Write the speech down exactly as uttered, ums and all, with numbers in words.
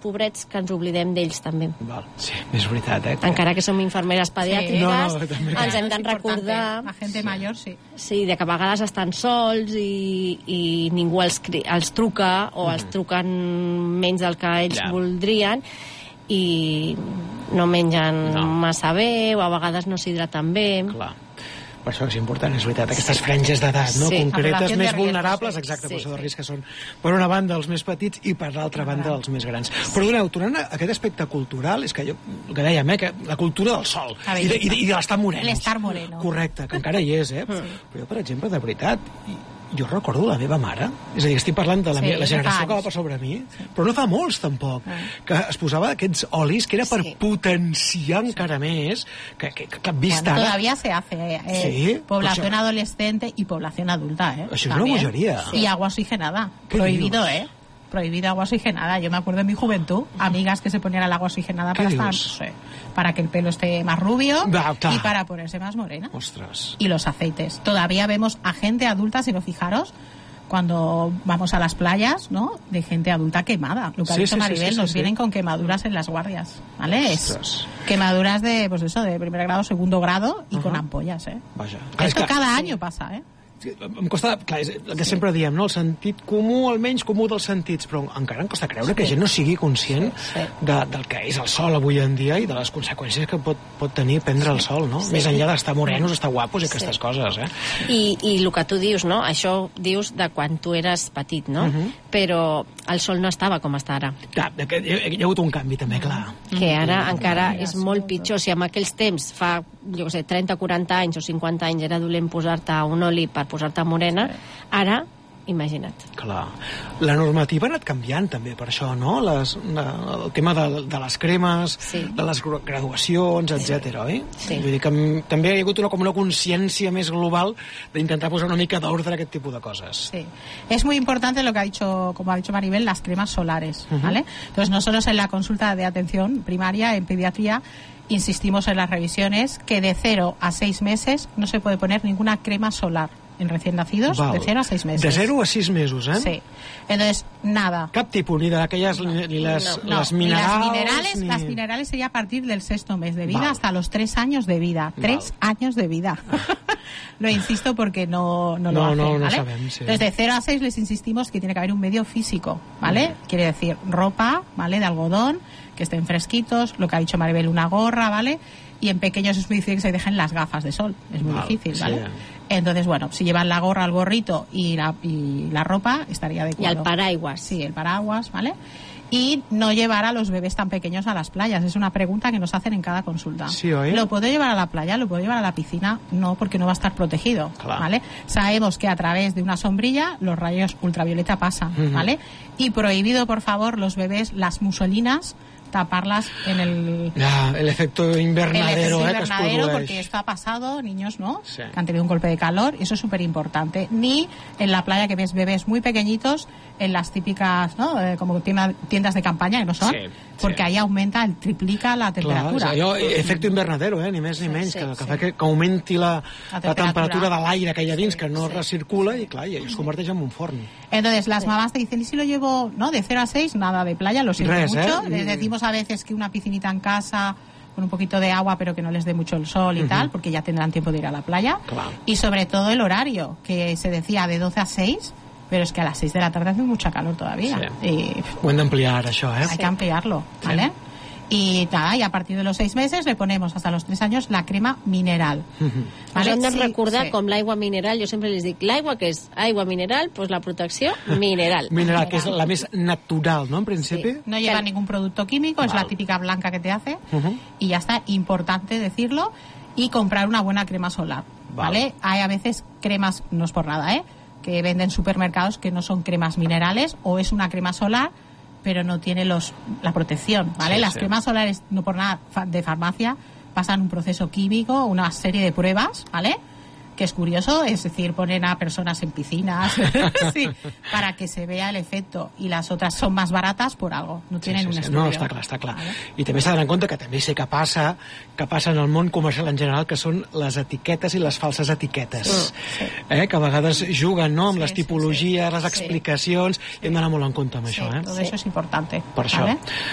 pobrets, que ens oblidem d'ells també. Val. Sí, és veritat, eh? Encara que som infermeres pediàtriques, sí. no, no, també. ens hem de recordar... La gent major, sí. Sí, de que a vegades estan sols i, i ningú els, els truca o els truquen menys del que ells ja. voldrien i no mengen no. massa bé o a vegades no s'hidraten bé. Clar. Per això és important, és veritat, aquestes franges d'edat, no? Sí. Concretes, més vulnerables, sí. exacte, sí. per de risc, que són, per una banda, els més petits i per l'altra banda, els més grans. Sí. Però doneu, tornant a aquest aspecte cultural, és que jo, el que dèiem, eh, que la cultura del sol i de, i de, i de l'estar moreno. L'estar moreno. Correcte, que encara hi és, eh? Sí. Però jo, per exemple, de veritat, jo recordo la meva mare, és a dir, estic parlant de la, sí, meva, la generació que va per sobre mi, sí. però no fa molts tampoc, ah. que es posava aquests olis que era per sí. potenciar sí. encara més, que, que, que, que vist bueno, ara... Todavía se hace eh, sí, población això... adolescente y población adulta, ¿eh? Això és una bogeria. Sí. Y agua oxigenada, prohibido, dius? ¿eh? Prohibido agua oxigenada. Yo me acuerdo en mi juventud, amigas que se ponían el agua oxigenada para estar, no sé, para que el pelo esté más rubio y para ponerse más morena. Ostras. Y los aceites. Todavía vemos a gente adulta, si lo fijaros, cuando vamos a las playas, ¿no? De gente adulta quemada. Lo que ha sí, dicho sí, Maribel, sí, sí, nos sí. vienen con quemaduras en las guardias, ¿vale? Ostras. Es quemaduras de, pues eso, de primer grado, segundo grado y uh-huh. con ampollas, ¿eh? Vaja. Esto cada año pasa, ¿eh? Em costa, clar, és el que sí. sempre diem, no? El sentit comú, almenys comú dels sentits, però encara em costa creure sí. que gent no sigui conscient sí, sí. De, del que és el sol avui en dia i de les conseqüències que pot, pot tenir prendre sí. el sol, no? Sí. Més enllà d'estar morenos, estar guapos i sí. aquestes coses, eh? I, I el que tu dius, no? Això dius de quan tu eres petit, no? Uh-huh. Però el sol no estava com està ara. Ja, hi, hi ha hagut un canvi també, clar. Que ara uh-huh. encara és molt pitjor. Si en aquells temps, fa, jo què sé, trenta, quaranta anys o cinquanta anys era dolent posar-te un oli per posar-te morena, ara, imagina't. Clar. La normativa ha anat canviant també per això, no? Les, la, el tema de, de les cremes, sí. de les graduacions, etcètera, oi? Sí. Vull dir que també hi ha hagut una, com una consciència més global d'intentar posar una mica d'ordre a aquest tipus de coses. Sí. Es muy importante lo que ha dicho, como ha dicho Maribel, las cremas solares, uh-huh. ¿vale? Entonces nosotros en la consulta de atención primaria en pediatría insistimos en las revisiones que de cero a seis meses no se puede poner ninguna crema solar en recién nacidos. Val. De cero a seis meses. De cero a seis mesos, eh? Sí. Entonces, nada. Cap tipus, ni d'aquelles, no, ni les, no, les minerals... Ni las minerales, ni... las minerales sería a partir del sexto mes de vida Val. Hasta los tres años de vida. Val. Tres años de vida. Lo insisto porque no, no, no lo hacen, no, no ¿vale? sabem, sí. Entonces, de cero a seis les insistimos que tiene que haber un medio físico, ¿vale? Mm. Quiere decir ropa, ¿vale? De algodón, que estén fresquitos, lo que ha dicho Maribel, una gorra, ¿vale? Y en pequeños es muy difícil que se dejen las gafas de sol, es muy Val, difícil, ¿vale? Sí. Entonces, bueno, si llevan la gorra, el gorrito y la, y la ropa, estaría adecuado. Y el paraguas. Sí, el paraguas, ¿vale? Y no llevar a los bebés tan pequeños a las playas. Es una pregunta que nos hacen en cada consulta. Sí, ¿oye? ¿Lo puedo llevar a la playa? ¿Lo puedo llevar a la piscina? No, porque no va a estar protegido, claro. ¿vale? Sabemos que a través de una sombrilla los rayos ultravioleta pasan, uh-huh. ¿vale? Y prohibido, por favor, los bebés, las musolinas, taparlas en el... Ya, el efecto invernadero, el efecto eh, invernadero, que porque esto ha pasado, niños, ¿no? Sí. Que han tenido un golpe de calor, y eso es súper importante. Ni en la playa que ves bebés muy pequeñitos, en las típicas, ¿no? Eh, como tiendas de campaña, que no son, sí, porque sí. ahí aumenta, el triplica la temperatura. Clar, allò, efecte invernadero, eh? Ni més ni sí, menys, sí, que, que sí. fa que, que augmenti la, la, temperatura. la temperatura de l'aire que hi ha dins, sí, que no sí. recircula, i clar, i es converteix en un forn. Entonces las sí. mamás te dicen, ¿y si lo llevo, no, de cero a seis, nada de playa, lo siento Res, mucho? Eh? Les decimos a veces que una piscinita en casa con un poquito de agua, pero que no les dé mucho el sol y uh-huh. tal, porque ya tendrán tiempo de ir a la playa. Claro. Y sobre todo el horario, que se decía de doce a seis, pero es que a las seis de la tarde hace mucha calor todavía. Sí. Y ho hem d'ampliar, això, eh? Hay sí. que ampliarlo, ¿vale? Sí. Y nada, y a partir de los seis meses le ponemos hasta los tres años la crema mineral. Uh-huh. ¿Vale? Us hem de sí, recordar sí. com l'aigua mineral, jo sempre les dic, l'aigua que és aigua mineral, doncs la protecció mineral. Mineral, que és la més natural, ¿no? En principi. Sí. No lleva sí. ningún producto químico, Val. Es la típica blanca que te hace, uh-huh. y ya está, importante decirlo, y comprar una buena crema solar, ¿vale? ¿vale? Hay a veces cremas, no es por nada, ¿eh? Que venden supermercados que no son cremas minerales, o es una crema solar, pero no tiene los la protección, ¿vale? Sí, Las sí. cremas solares, no por nada, de farmacia, pasan un proceso químico, una serie de pruebas, ¿vale? Que es curioso, es decir, ponen a personas en piscinas sí, para que se vea el efecto, y las otras son más baratas por algo, no tienen sí, sí, un sí. estudio. No, està clar, està clar. Vale. I també s'ha d'anar en compte que també sé que passa, que passa en el món comercial en general, que són les etiquetes i les falses etiquetes, sí. eh? Que a vegades juguen, no?, amb sí, les tipologies, sí, sí. les explicacions, sí. i hem d'anar molt en compte amb sí, això, eh? Todo sí. eso es importante. Per això. ¿Vale?